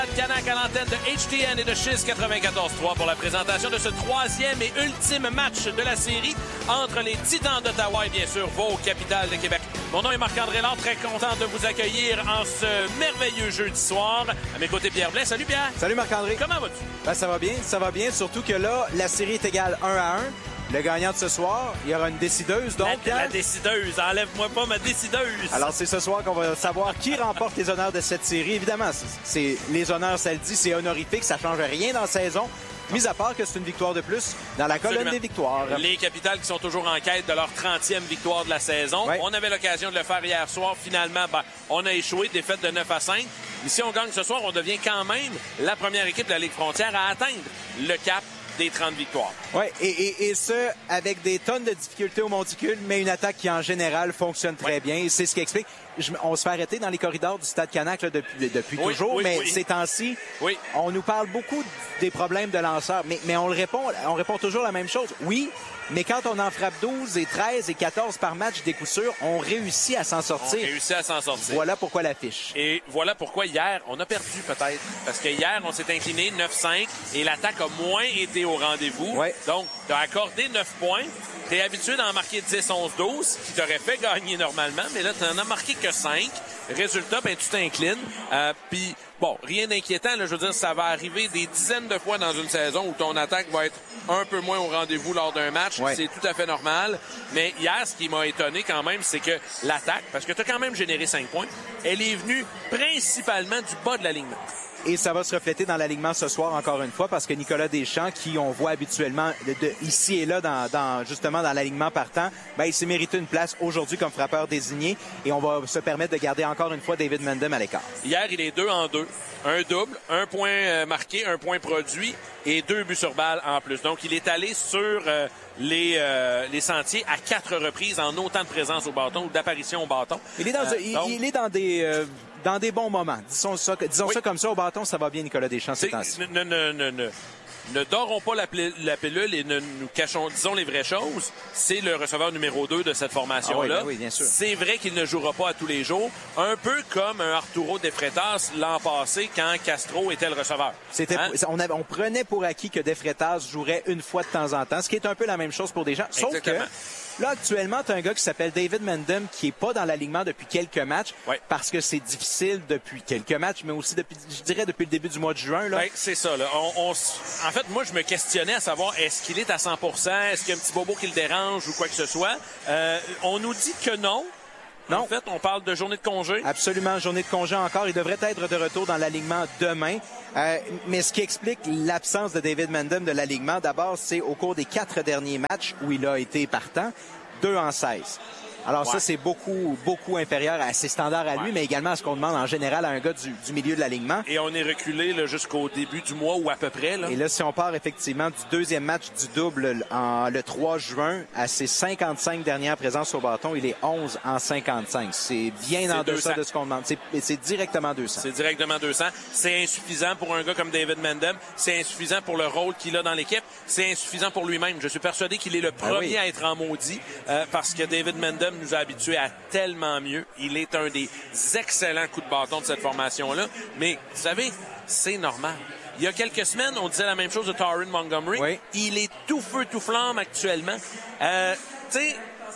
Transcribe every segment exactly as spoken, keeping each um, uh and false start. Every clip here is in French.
Canac à l'antenne de H T N et de Chiz quatre-vingt-quatorze trois pour la présentation de ce troisième et ultime match de la série entre les Titans d'Ottawa et bien sûr vos capitales de Québec. Mon nom est Marc-André Lard, très content de vous accueillir en ce merveilleux jeudi soir. À mes côtés, Pierre Blais. Salut Pierre. Salut Marc-André. Comment vas-tu? Ben, ça va bien, ça va bien, surtout que là, la série est égale un à un. Le gagnant de ce soir, il y aura une décideuse, donc... La, la décideuse, enlève-moi pas ma décideuse! Alors, c'est ce soir qu'on va savoir qui remporte les honneurs de cette série. Évidemment, c'est les honneurs, ça le dit, c'est honorifique, ça change rien dans la saison. Mis à part que c'est une victoire de plus dans la colonne Absolument. des victoires. Les Capitales qui sont toujours en quête de leur trentième victoire de la saison. Ouais. On avait l'occasion de le faire hier soir. Finalement, ben, on a échoué, défaite de neuf à cinq. Mais si on gagne ce soir, on devient quand même la première équipe de la Ligue frontière à atteindre le cap des trente victoires. Oui, et, et, et ce, avec des tonnes de difficultés au monticule, mais une attaque qui, en général, fonctionne très ouais. bien. C'est ce qui explique. Je, on se fait arrêter dans les corridors du Stade Canac là, depuis, depuis oui, toujours, oui, mais oui. ces temps-ci, oui. on nous parle beaucoup des problèmes de lanceurs, mais, mais on le répond, on répond toujours la même chose. Oui, mais quand on en frappe douze et treize et quatorze par match des coups sûrs, on réussit à s'en sortir. On réussit à s'en sortir. Voilà pourquoi l'affiche. Et voilà pourquoi hier, on a perdu peut-être. Parce que hier, on s'est incliné neuf cinq et l'attaque a moins été au rendez-vous. Ouais. Donc, tu as accordé neuf points. Tu es habitué d'en marquer dix, onze, douze, qui t'aurait fait gagner normalement, mais là, tu n'en as marqué que cinq. Résultat, ben, tu t'inclines. Euh, Puis, bon, rien d'inquiétant. Là, je veux dire, ça va arriver des dizaines de fois dans une saison où ton attaque va être un peu moins au rendez-vous lors d'un match. Ouais. C'est tout à fait normal. Mais hier, ce qui m'a étonné quand même, c'est que l'attaque, parce que tu as quand même généré cinq points, elle est venue principalement du bas de l'alignement. Et ça va se refléter dans l'alignement ce soir, encore une fois, parce que Nicolas Deschamps, qui on voit habituellement de, de, ici et là, dans, dans, justement dans l'alignement partant, ben, il s'est mérité une place aujourd'hui comme frappeur désigné. Et on va se permettre de garder encore une fois David Mendham à l'écart. Hier, il est deux en deux. Un double, un point marqué, un point produit et deux buts sur balle en plus. Donc, il est allé sur euh, les, euh, les sentiers à quatre reprises en autant de présence au bâton ou d'apparition au bâton. Il est dans, euh, il, donc... il est dans des... Euh... Dans des bons moments. Disons ça, disons oui. ça comme ça, au bâton, ça va bien, Nicolas Deschamps, ces temps-ci. Ne, ne, ne, ne, ne dorons pas la, la pilule et ne nous cachons, disons les vraies choses. C'est le receveur numéro deux de cette formation-là. Ah oui, ben oui, c'est vrai qu'il ne jouera pas à tous les jours. Un peu comme un Arturo De Freitas l'an passé quand Castro était le receveur. C'était, hein? on, avait, on prenait pour acquis que De Freitas jouerait une fois de temps en temps, ce qui est un peu la même chose pour Deschamps. Sauf Exactement. que... Là, actuellement, tu as un gars qui s'appelle David Mendham qui est pas dans l'alignement depuis quelques matchs ouais. parce que c'est difficile depuis quelques matchs, mais aussi depuis, je dirais, depuis le début du mois de juin. Là. Ben, c'est ça. Là. On, on, en fait, moi, je me questionnais à savoir est-ce qu'il est à cent pour cent, est-ce qu'il y a un petit bobo qui le dérange ou quoi que ce soit. Euh, on nous dit que non. Non. En fait, on parle de journée de congé. Absolument, journée de congé encore. Il devrait être de retour dans l'alignement demain. Euh, mais ce qui explique l'absence de David Mendham de l'alignement, d'abord, c'est au cours des quatre derniers matchs où il a été partant, deux en seize. Alors ouais. ça, c'est beaucoup, beaucoup inférieur à ses standards à lui, ouais. mais également à ce qu'on demande en général à un gars du, du milieu de l'alignement. Et on est reculé là, jusqu'au début du mois ou à peu près. Là. Et là, si on part effectivement du deuxième match du double en, le trois juin, à ses cinquante-cinq dernières présences au bâton, il est onze en cinquante-cinq. C'est bien en deçà de ce qu'on demande. C'est, c'est directement deux cents. C'est directement deux cents. C'est insuffisant pour un gars comme David Mendham. C'est insuffisant pour le rôle qu'il a dans l'équipe. C'est insuffisant pour lui-même. Je suis persuadé qu'il est le premier ah oui. à être en maudit euh, parce que David Mendham nous a habitués à tellement mieux. Il est un des excellents coups de bâton de cette formation-là. Mais, vous savez, c'est normal. Il y a quelques semaines, on disait la même chose de Tarin Montgomery. Oui. Il est tout feu, tout flamme actuellement. Euh, tu sais,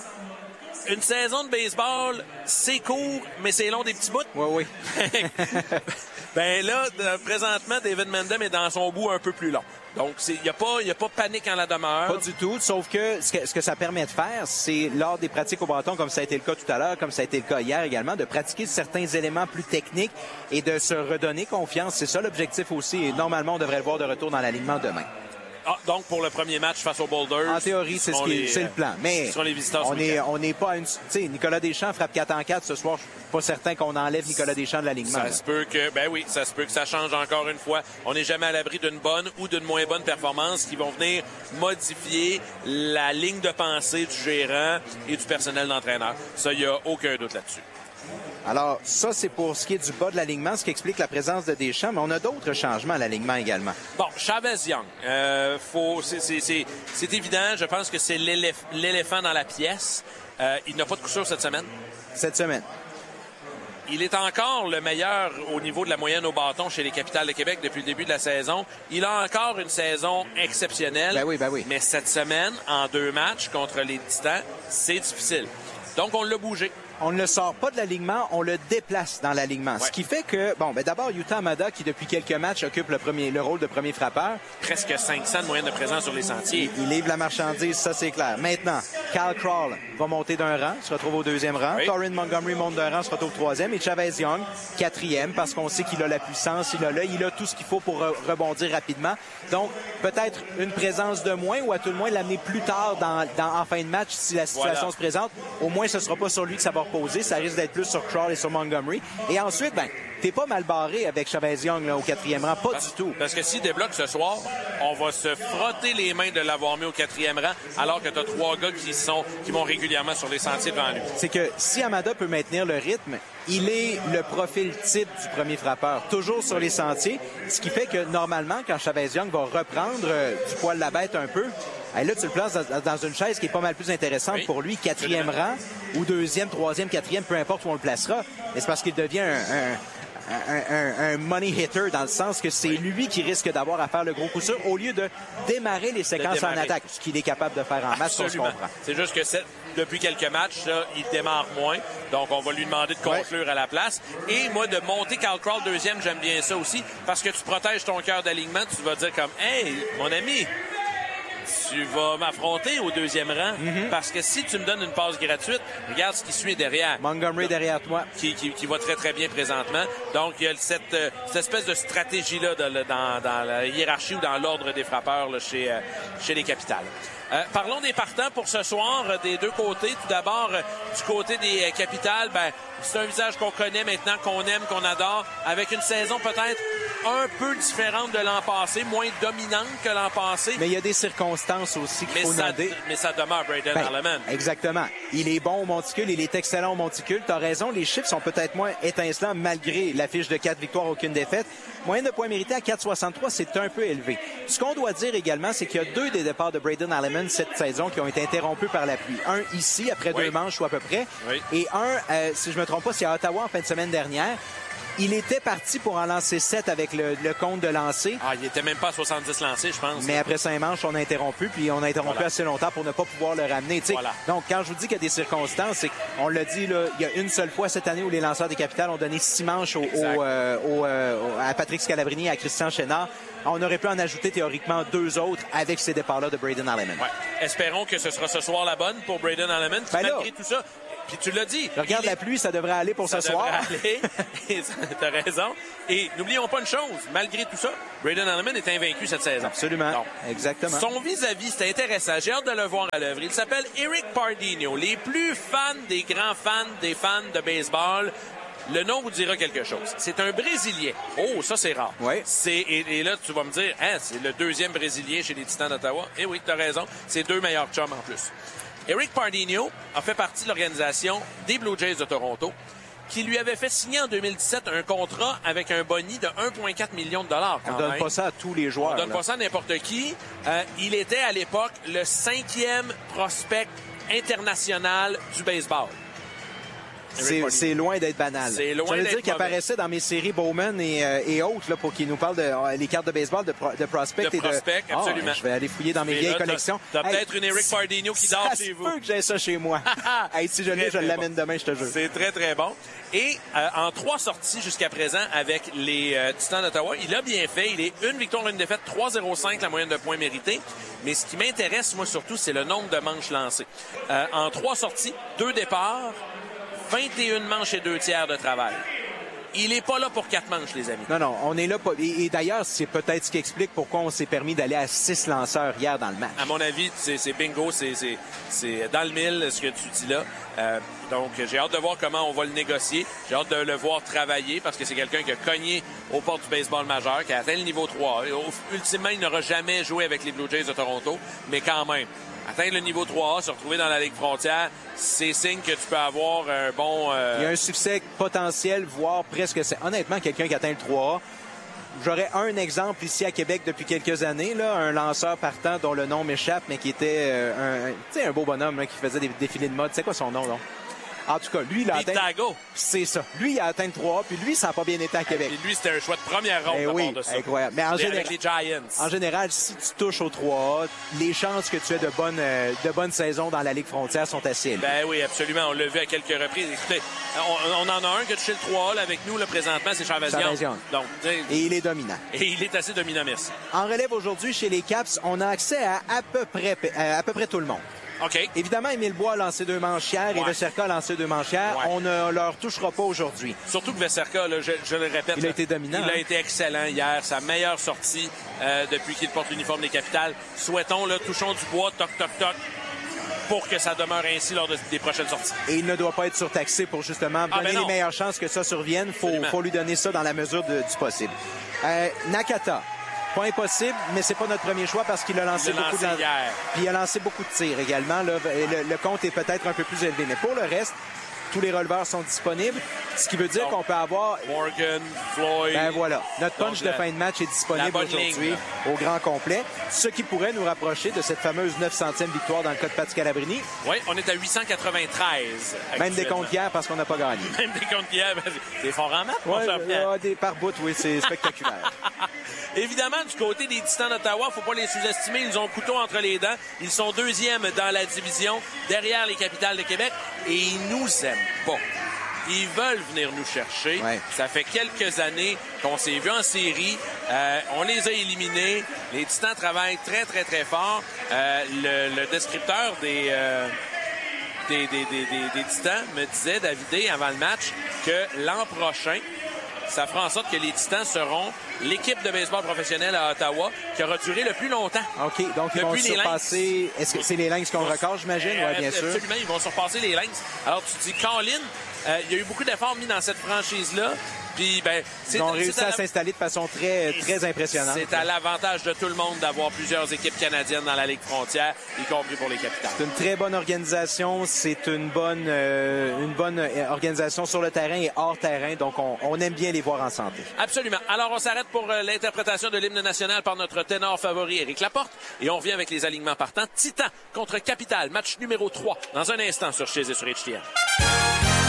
une saison de baseball, c'est court, mais c'est long des petits bouts. Oui, oui. Ben là, présentement, David Mendham est dans son bout un peu plus long. Donc, il n'y a pas, y a pas panique en la demeure. Pas du tout, sauf que ce, que ce que ça permet de faire, c'est lors des pratiques au bâton, comme ça a été le cas tout à l'heure, comme ça a été le cas hier également, de pratiquer certains éléments plus techniques et de se redonner confiance. C'est ça l'objectif aussi. Et normalement, on devrait le voir de retour dans l'alignement demain. Ah, donc, pour le premier match face aux Boulders. En théorie, c'est, ce qui est, c'est le plan. Mais les on est, on n'est pas à une. Tu sais, Nicolas Deschamps frappe quatre en quatre ce soir. Je suis pas certain qu'on enlève Nicolas Deschamps de l'alignement. Ça là. se peut que, ben oui, ça se peut que ça change encore une fois. On n'est jamais à l'abri d'une bonne ou d'une moins bonne performance qui vont venir modifier la ligne de pensée du gérant et du personnel d'entraîneur. Ça, il n'y a aucun doute là-dessus. Alors, ça, c'est pour ce qui est du bas de l'alignement, ce qui explique la présence de Deschamps, mais on a d'autres changements à l'alignement également. Bon, Chavez-Young, euh, faut, c'est, c'est, c'est, c'est évident, je pense que c'est l'éléf- l'éléphant dans la pièce. Euh, il n'a pas de coup sûr cette semaine. Cette semaine. il est encore le meilleur au niveau de la moyenne au bâton chez les Capitales de Québec depuis le début de la saison. Il a encore une saison exceptionnelle. Ben oui, ben oui. Mais cette semaine, en deux matchs contre les Titans, c'est difficile. Donc, on l'a bougé. On ne le sort pas de l'alignement, on le déplace dans l'alignement. Ouais. Ce qui fait que, bon, ben d'abord, Yuta Hamada, qui depuis quelques matchs occupe le, premier, le rôle de premier frappeur. Presque cinq cents de moyenne de présence sur les sentiers. Il, il livre la marchandise, ça c'est clair. Maintenant, Cal Crawl va monter d'un rang, se retrouve au deuxième rang. Oui. Torrin Montgomery monte d'un rang, se retrouve au troisième. Et Chavez Young, quatrième, parce qu'on sait qu'il a la puissance, il a là, il a tout ce qu'il faut pour re rebondir rapidement. Donc, peut-être une présence de moins, ou à tout le moins l'amener plus tard dans, dans, en fin de match si la situation voilà. se présente. Au moins, ce ne sera pas sur lui que ça va reposer. Ça risque d'être plus sur Crawl et sur Montgomery. Et ensuite, ben, t'es pas mal barré avec Chavez Young là, au quatrième rang. Pas parce, du tout. Parce que s'il débloque ce soir, on va se frotter les mains de l'avoir mis au quatrième rang, alors que t'as trois gars qui sont qui vont régulièrement sur les sentiers devant lui. C'est que si Hamada peut maintenir le rythme, il est le profil type du premier frappeur, toujours sur les sentiers, ce qui fait que normalement, quand Chavez Young va reprendre euh, du poil de la bête un peu, là, tu le places dans, dans une chaise qui est pas mal plus intéressante oui, pour lui, quatrième rang, ou deuxième, troisième, quatrième, peu importe où on le placera. Mais c'est parce qu'il devient un, un, un, un, un money hitter, dans le sens que c'est oui. lui qui risque d'avoir à faire le gros coup sûr, au lieu de démarrer les séquences en attaque, ce qu'il est capable de faire en match, on se comprend. C'est juste que depuis quelques matchs, là, il démarre moins. Donc, on va lui demander de conclure ouais. à la place. Et moi, de monter Cal Crawl deuxième, j'aime bien ça aussi, parce que tu protèges ton cœur d'alignement. Tu vas dire comme, hey, mon ami, tu vas m'affronter au deuxième rang, mm-hmm. parce que si tu me donnes une passe gratuite, regarde ce qui suit derrière. Montgomery derrière toi. Qui, qui, qui va très, très bien présentement. Donc, il y a cette, euh, cette espèce de stratégie-là dans, dans, dans la hiérarchie ou dans l'ordre des frappeurs là, chez, euh, chez les Capitales. Euh, parlons des partants pour ce soir, euh, des deux côtés. Tout d'abord, euh, du côté des euh, Capitales, ben, c'est un visage qu'on connaît maintenant, qu'on aime, qu'on adore, avec une saison peut-être un peu différente de l'an passé, moins dominante que l'an passé. Mais il y a des circonstances aussi qu'il faut noter. Mais ça demeure Brayden ben, Alleman. Exactement. Il est bon au monticule, il est excellent au monticule. T'as raison, les chiffres sont peut-être moins étincelants malgré la fiche de quatre victoires, aucune défaite. Moyenne de points mérités à quatre virgule soixante-trois, c'est un peu élevé. Ce qu'on doit dire également, c'est qu'il y a deux des départs de Brayden Alleman cette saison qui ont été interrompus par la pluie. Un ici, après oui. deux manches ou à peu près. Oui. Et un, euh, si je me trompe pas, c'est à Ottawa en fin de semaine dernière. Il était parti pour en lancer sept avec le, le compte de lancer. Ah, il était même pas à soixante-dix lancés, je pense. Mais après cinq manches, on a interrompu, puis on a interrompu voilà. assez longtemps pour ne pas pouvoir le ramener. Voilà. Donc, quand je vous dis qu'il y a des circonstances, c'est qu'on l'a dit, là, il y a une seule fois cette année où les lanceurs des Capitales ont donné six manches au, au, euh, au, euh, à Patrick Scalabrini et à Christian Chénard. On aurait pu en ajouter théoriquement deux autres avec ces départs-là de Brayden Alleman. Ouais. Espérons que ce sera ce soir la bonne pour Brayden Alleman, qui, ben malgré là, tout ça... Puis tu l'as dit. Regarde est... la pluie, ça devrait aller pour ça ce soir. Ça devrait aller. T'as raison. Et n'oublions pas une chose, malgré tout ça, Brayden Alleman est invaincu cette saison. Absolument. Donc, exactement. Son vis-à-vis, c'est intéressant. J'ai hâte de le voir à l'œuvre. Il s'appelle Eric Pardinho. Les plus fans des grands fans des fans de baseball, le nom vous dira quelque chose. C'est un Brésilien. Oh, ça, c'est rare. Oui. C'est, et, et là, tu vas me dire, hein, c'est le deuxième Brésilien chez les Titans d'Ottawa. Eh oui, t'as raison. C'est deux meilleurs chums en plus. Eric Pardinho a fait partie de l'organisation des Blue Jays de Toronto, qui lui avait fait signer en deux mille dix-sept un contrat avec un boni de un virgule quatre million de dollars. On ne donne pas ça à tous les joueurs. On ne donne là. pas ça à n'importe qui. Euh, il était à l'époque le cinquième prospect international du baseball. C'est loin d'être banal. C'est loin J'allais d'être dire qu'il apparaissait dans mes séries Bowman et, euh, et autres là, pour qu'ils nous parlent de euh, les cartes de baseball, de, pro, de prospect. De et prospect, de... absolument. Oh, je vais aller fouiller dans mes mais vieilles là, collections. T'as hey, peut-être une Eric Pardinho qui dort chez vous. Ça se peut que j'ai ça chez moi. Hey, si je l'ai, je l'amène bon. demain, je te jure. C'est très, très bon. Et euh, en trois sorties jusqu'à présent avec les euh, Titans d'Ottawa, il a bien fait. Il est une victoire, une défaite, trois virgule zéro cinq la moyenne de points mérités. Mais ce qui m'intéresse, moi, surtout, c'est le nombre de manches lancées. Euh, en trois sorties, deux départs, vingt et une manches et deux tiers de travail. Il n'est pas là pour quatre manches, les amis. Non, non, on est là pour... Et, et d'ailleurs, c'est peut-être ce qui explique pourquoi on s'est permis d'aller à six lanceurs hier dans le match. À mon avis, c'est bingo, c'est dans le mille, ce que tu dis là. Euh, donc, j'ai hâte de voir comment on va le négocier. J'ai hâte de le voir travailler parce que c'est quelqu'un qui a cogné aux portes du baseball majeur, qui a atteint le niveau trois. Et, ultimement, il n'aura jamais joué avec les Blue Jays de Toronto, mais quand même... Atteindre le niveau trois A, se retrouver dans la Ligue frontière, c'est signe que tu peux avoir un bon... Euh... Il y a un succès potentiel, voire presque... Honnêtement, quelqu'un qui atteint le trois A, j'aurais un exemple ici à Québec depuis quelques années, là, un lanceur partant dont le nom m'échappe, mais qui était euh, un, un, un beau bonhomme là, qui faisait des défilés de mode. C'est quoi son nom, là? En tout cas, lui, il a atteint... Tago. C'est ça. Lui, il a atteint trois A, puis lui, ça n'a pas bien été à Québec. Et lui, c'était un choix de première ronde eh de oui, de ça. Incroyable. Mais en, général, avec les Giants. en général, si tu touches au trois A, les chances que tu aies de bonnes, euh, de bonnes saisons dans la Ligue frontière sont assez élevées. Ben oui, absolument. On l'a vu à quelques reprises. Écoutez, on, on en a un qui a touché le trois A là, avec nous là, présentement, c'est Chavez Young. Donc, et il est dominant. Et il est assez dominant, merci. En relève aujourd'hui, chez les Caps, on a accès à à peu près, à, à peu près tout le monde. OK. Évidemment, Émile Bois a lancé deux manchières ouais. et Veserka a lancé deux manchières. Ouais. On ne leur touchera pas aujourd'hui. Surtout que Veserka, là, je, je le répète, il a été dominant. Il hein? a été excellent hier. Sa meilleure sortie euh, depuis qu'il porte l'uniforme des Capitales. Souhaitons, là, touchons du bois, toc, toc, toc, pour que ça demeure ainsi lors de, des prochaines sorties. Et il ne doit pas être surtaxé pour justement ah, donner ben les meilleures chances que ça survienne. Il faut, faut lui donner ça dans la mesure de, du possible. Euh, Nakata. Pas impossible, mais c'est pas notre premier choix parce qu'il a lancé il a beaucoup lancé de hier. Puis il a lancé beaucoup de tirs également. Là. Le, le compte est peut-être un peu plus élevé. Mais pour le reste, tous les releveurs sont disponibles, ce qui veut dire qu'on peut avoir... Morgan, Floyd... Ben voilà. Notre punch Donc, de fin de match est disponible aujourd'hui au grand complet, ce qui pourrait nous rapprocher de cette fameuse neuf centième victoire dans le cas de Pat Scalabrini. Oui, on est à huit cent quatre-vingt-treize. Même des comptes hier parce qu'on n'a pas gagné. Même des comptes hier, c'est fort en maths, ouais, euh, des par bout, oui, c'est spectaculaire. Évidemment, du côté des Titans d'Ottawa, faut pas les sous-estimer. Ils ont le couteau entre les dents. Ils sont deuxièmes dans la division, derrière les Capitales de Québec. Et ils nous aiment pas. Ils veulent venir nous chercher. Ouais. Ça fait quelques années qu'on s'est vu en série. Euh, on les a éliminés. Les Titans travaillent très, très, très fort. Euh, le, le descripteur des... Euh, Des, des, des, des, des Titans me disait, Davidé, avant le match, que l'an prochain, ça fera en sorte que les Titans seront l'équipe de baseball professionnelle à Ottawa qui aura duré le plus longtemps. OK, donc ils vont surpasser... Est-ce que c'est les Lynx qui ont le record, j'imagine? Euh, oui, bien absolument, sûr. Absolument, ils vont surpasser les Lynx. Alors, tu dis, Colin, euh, il y a eu beaucoup d'efforts mis dans cette franchise-là. Puis, ben, ils ont réussi à, à s'installer de façon très, très impressionnante. C'est à l'avantage de tout le monde d'avoir plusieurs équipes canadiennes dans la Ligue frontière, y compris pour les Capitales. C'est une très bonne organisation. C'est une bonne, euh, une bonne organisation sur le terrain et hors terrain. Donc, on, on aime bien les voir en santé. Absolument. Alors, on s'arrête pour euh, l'interprétation de l'hymne national par notre ténor favori, Éric Laporte. Et on revient avec les alignements partants. Titan contre Capital, match numéro trois, dans un instant sur Chez et sur H T M.